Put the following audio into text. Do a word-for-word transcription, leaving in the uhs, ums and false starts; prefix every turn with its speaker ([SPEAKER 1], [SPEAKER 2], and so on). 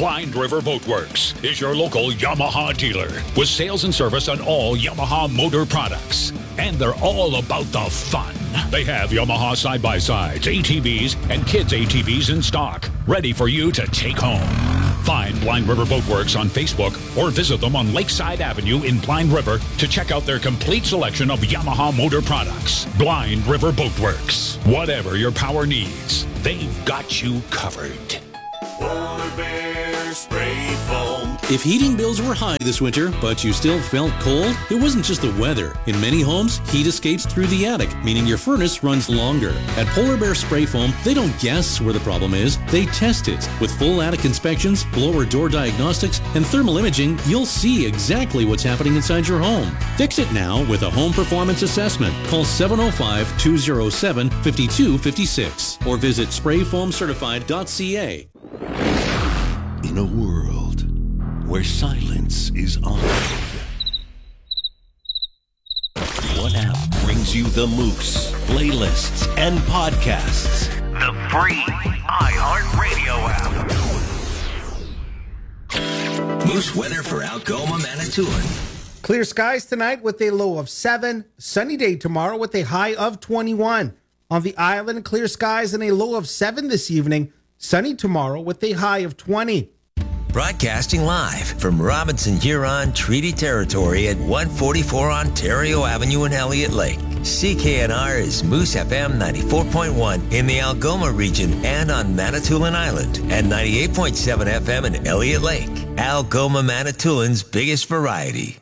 [SPEAKER 1] Blind River Boat Works is your local Yamaha dealer with sales and service on all Yamaha motor products. And they're all about the fun. They have Yamaha side-by-sides, A T Vs, and kids' A T Vs in stock, ready for you to take home. Find Blind River Boat Works on Facebook or visit them on Lakeside Avenue in Blind River to check out their complete selection of Yamaha motor products. Blind River Boat Works. Whatever your power needs, they've got you covered.
[SPEAKER 2] Polar Bear Spray Foam.
[SPEAKER 3] If heating bills were high this winter, but you still felt cold, it wasn't just the weather. In many homes, heat escapes through the attic, meaning your furnace runs longer. At Polar Bear Spray Foam, they don't guess where the problem is, they test it. With full attic inspections, blower door diagnostics, and thermal imaging, you'll see exactly what's happening inside your home. Fix it now with a home performance assessment. Call seven oh five, two oh seven, five two five six or visit spray foam certified dot c a.
[SPEAKER 2] In a world where silence is honored, what app brings you the Moose, playlists, and podcasts?
[SPEAKER 4] The free iHeartRadio app.
[SPEAKER 5] Moose weather for Algoma, Manitoulin.
[SPEAKER 6] Clear skies tonight with a low of seven. Sunny day tomorrow with a high of twenty-one. On the island, clear skies and a low of seven this evening. Sunny tomorrow with a high of twenty.
[SPEAKER 5] Broadcasting live from Robinson Huron Treaty Territory at one forty-four Ontario Avenue in Elliott Lake. C K N R is Moose F M ninety-four point one in the Algoma region and on Manitoulin Island, and ninety-eight point seven F M in Elliott Lake. Algoma, Manitoulin's biggest variety.